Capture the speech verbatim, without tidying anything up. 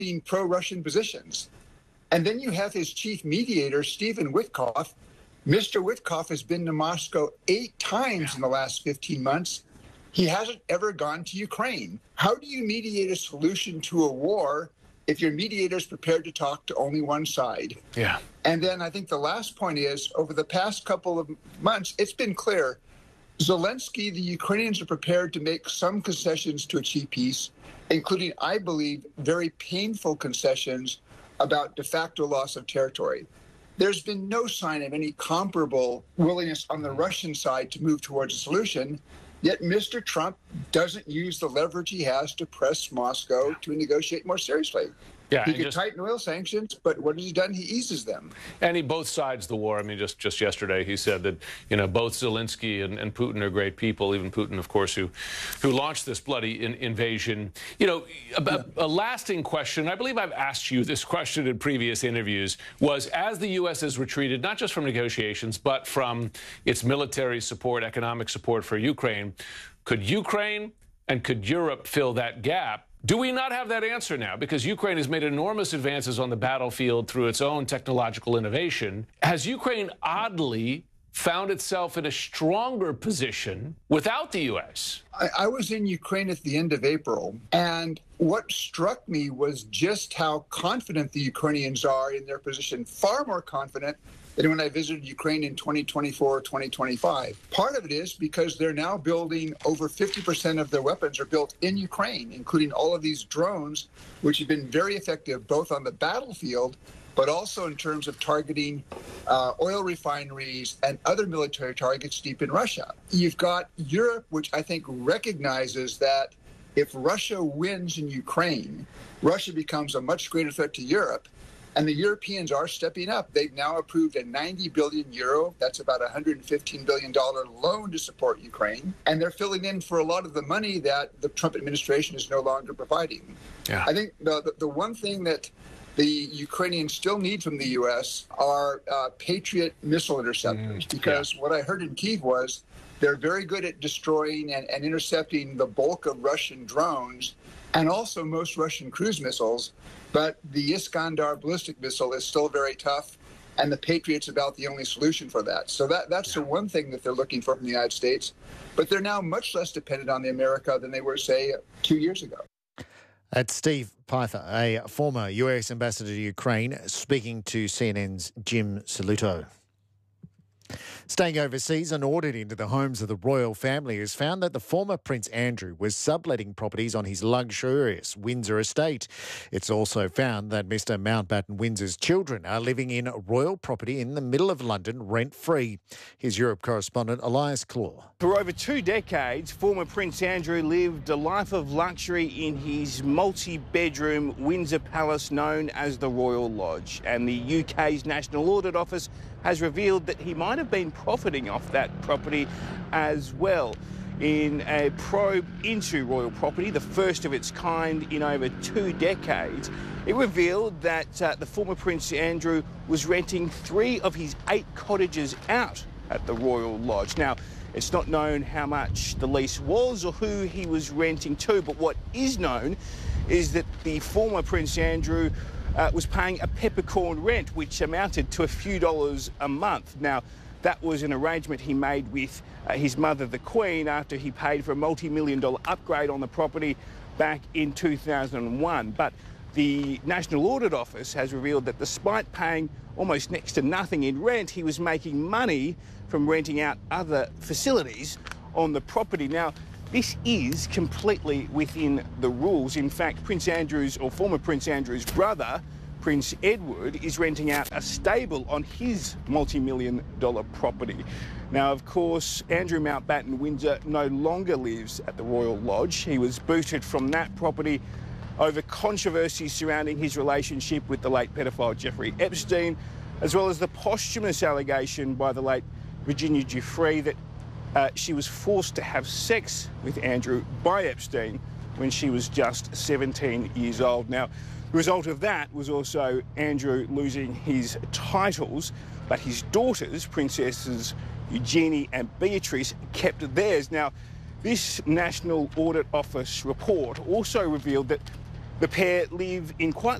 adopting pro-Russian positions. And then you have his chief mediator, Stephen Witkoff. Mister Witkoff has been to Moscow eight times in the last fifteen months. He hasn't ever gone to Ukraine. How do you mediate a solution to a war if your mediator is prepared to talk to only one side? Yeah. And then I think the last point is, over the past couple of months, it's been clear Zelensky, the Ukrainians are prepared to make some concessions to achieve peace, including, I believe, very painful concessions about de facto loss of territory. There's been no sign of any comparable willingness on the Russian side to move towards a solution, yet Mister Trump doesn't use the leverage he has to press Moscow to negotiate more seriously. Yeah, he could just, tighten oil sanctions, but what has he done? He eases them. And he both sides the war. I mean, just, just yesterday he said that, you know, both Zelensky and, and Putin are great people, even Putin, of course, who, who launched this bloody in, invasion. You know, a, a, a lasting question, I believe I've asked you this question in previous interviews, was as the U S has retreated, not just from negotiations, but from its military support, economic support for Ukraine, could Ukraine and could Europe fill that gap? Do we not have that answer now? Because Ukraine has made enormous advances on the battlefield through its own technological innovation. Has Ukraine oddly found itself in a stronger position without the U S? I, I was in Ukraine at the end of April, and what struck me was just how confident the Ukrainians are in their position, far more confident than when I visited Ukraine in twenty twenty-four, twenty twenty-five. Part of it is because they're now building over fifty percent of their weapons are built in Ukraine, including all of these drones, which have been very effective both on the battlefield, but also in terms of targeting uh, oil refineries and other military targets deep in Russia. You've got Europe, which I think recognizes that if Russia wins in Ukraine, Russia becomes a much greater threat to Europe. And the Europeans are stepping up. They've now approved a ninety billion euro, that's about a one hundred fifteen billion dollars loan to support Ukraine. And they're filling in for a lot of the money that the Trump administration is no longer providing. Yeah. I think the, the, the one thing that the Ukrainians still need from the U S are uh, Patriot missile interceptors, mm, because yeah. what I heard in Kyiv was they're very good at destroying and, and intercepting the bulk of Russian drones and also most Russian cruise missiles. But the Iskander ballistic missile is still very tough, and the Patriot's about the only solution for that. So that, that's yeah. the one thing that they're looking for from the United States. But they're now much less dependent on the America than they were, say, two years ago. That's Steve Pifer, a former U S ambassador to Ukraine, speaking to C N N's Jim Saluto. Staying overseas, an audit into the homes of the royal family has found that the former Prince Andrew was subletting properties on his luxurious Windsor estate. It's also found that Mister Mountbatten Windsor's children are living in royal property in the middle of London rent-free. Here's Europe correspondent Elias Claw. For over two decades, former Prince Andrew lived a life of luxury in his multi-bedroom Windsor Palace known as the Royal Lodge. And the U K's National Audit Office has revealed that he might have been profiting off that property as well. In a probe into royal property, the first of its kind in over two decades, it revealed that uh, the former Prince Andrew was renting three of his eight cottages out at the Royal Lodge. Now, it's not known how much the lease was or who he was renting to, but what is known is that the former Prince Andrew Uh, was paying a peppercorn rent, which amounted to a few dollars a month. Now, that was an arrangement he made with uh, his mother, the Queen, after he paid for a multi-million dollar upgrade on the property back in two thousand one. But the National Audit Office has revealed that despite paying almost next to nothing in rent, he was making money from renting out other facilities on the property. Now, this is completely within the rules. In fact, Prince Andrew's, or former Prince Andrew's brother, Prince Edward, is renting out a stable on his multi-million dollar property. Now, of course, Andrew Mountbatten Windsor no longer lives at the Royal Lodge. He was booted from that property over controversies surrounding his relationship with the late pedophile Jeffrey Epstein, as well as the posthumous allegation by the late Virginia Giuffre that Uh, she was forced to have sex with Andrew by Epstein when she was just seventeen years old. Now, the result of that was also Andrew losing his titles, but his daughters, Princesses Eugenie and Beatrice, kept theirs. Now, this National Audit Office report also revealed that The pair live in quite